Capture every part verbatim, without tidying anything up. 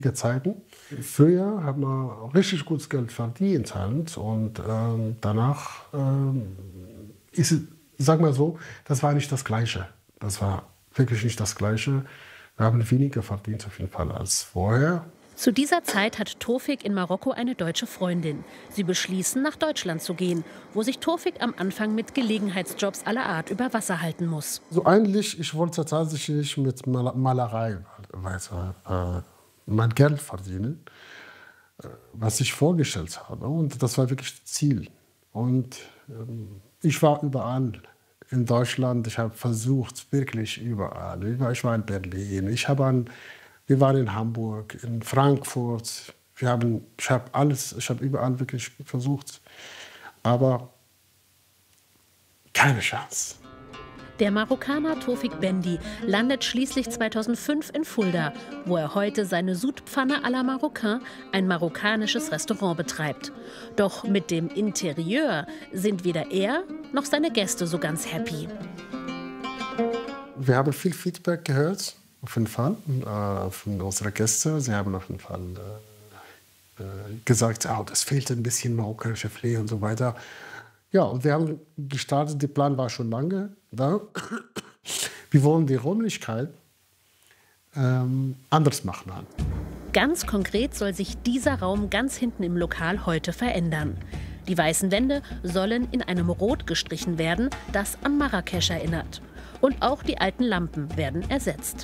Zeiten. Früher hat man richtig gutes Geld verdient halt, und ähm, danach ähm, ist es, sag mal so, das war nicht das Gleiche. Das war wirklich nicht das Gleiche. Wir haben weniger verdient auf jeden Fall als vorher. Zu dieser Zeit hat Tofik in Marokko eine deutsche Freundin. Sie beschließen, nach Deutschland zu gehen, wo sich Tofik am Anfang mit Gelegenheitsjobs aller Art über Wasser halten muss. So eigentlich, ich wollte tatsächlich mit Mal Malerei weiter äh, mein Geld verdienen, äh, was ich vorgestellt habe. Und das war wirklich das Ziel. Und ähm, ich war überall in Deutschland. Ich habe versucht, wirklich überall. Ich war, ich war in Berlin, ich habe an Wir waren in Hamburg, in Frankfurt. Wir haben, ich habe alles, ich habe überall wirklich versucht, aber keine Chance. Der Marokkaner Tofik Bendi landet schließlich zweitausendfünf in Fulda, wo er heute seine Sudpfanne à la Marocain, ein marokkanisches Restaurant, betreibt. Doch mit dem Interieur sind weder er noch seine Gäste so ganz happy. Wir haben viel Feedback gehört. Auf jeden Fall, äh, von unseren Gästen. Sie haben auf jeden Fall äh, äh, gesagt, oh, das fehlt ein bisschen marokkanische Filet und so weiter. Ja, und wir haben gestartet, der Plan war schon lange da. Wir wollen die Räumlichkeit ähm, anders machen. Ganz konkret soll sich dieser Raum ganz hinten im Lokal heute verändern. Die weißen Wände sollen in einem Rot gestrichen werden, das an Marrakesch erinnert. Und auch die alten Lampen werden ersetzt.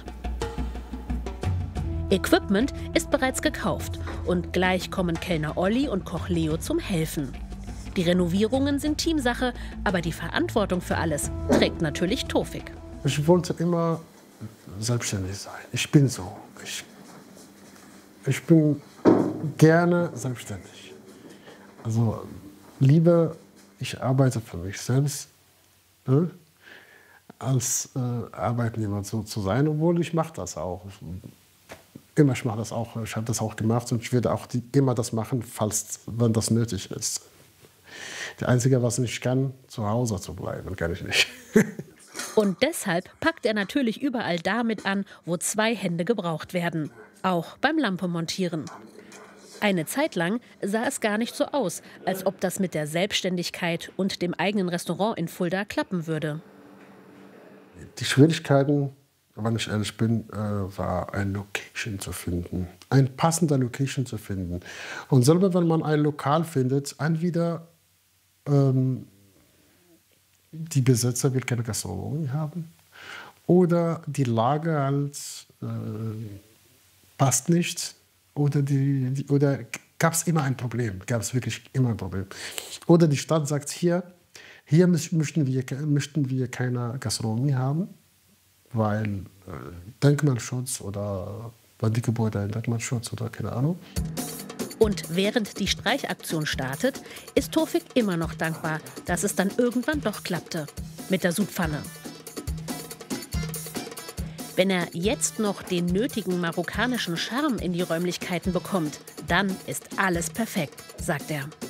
Equipment ist bereits gekauft und gleich kommen Kellner Olli und Koch Leo zum Helfen. Die Renovierungen sind Teamsache, aber die Verantwortung für alles trägt natürlich Tofik. Ich wollte immer selbstständig sein. Ich bin so. Ich, ich bin gerne selbstständig. Also lieber, ich arbeite für mich selbst, ne, als äh, Arbeitnehmer zu, zu sein, obwohl ich mache das auch. Immer, ich mache das auch, ich habe das auch gemacht und ich werde auch die, immer das machen, falls, wenn das nötig ist. Das Einzige, was ich kann, zu Hause zu bleiben, kann ich nicht. Und deshalb packt er natürlich überall damit an, wo zwei Hände gebraucht werden. Auch beim Lampe-Montieren. Eine Zeit lang sah es gar nicht so aus, als ob das mit der Selbstständigkeit und dem eigenen Restaurant in Fulda klappen würde. Die Schwierigkeiten, wenn ich ehrlich bin, äh, war eine Location zu finden. Eine passende Location zu finden. Und selber wenn man ein Lokal findet, entweder ähm, die Besitzer will keine Gastronomie haben oder die Lage halt, äh, passt nicht oder, die, die, oder gab es immer ein Problem, gab es wirklich immer ein Problem. Oder die Stadt sagt, hier, hier möchten wir, möchten wir keine Gastronomie haben, weil äh, Denkmalschutz oder weil die Gebäude ein Denkmalschutz oder keine Ahnung. Und während die Streichaktion startet, ist Tofik immer noch dankbar, dass es dann irgendwann doch klappte mit der Sudpfanne. Wenn er jetzt noch den nötigen marokkanischen Charme in die Räumlichkeiten bekommt, dann ist alles perfekt, sagt er.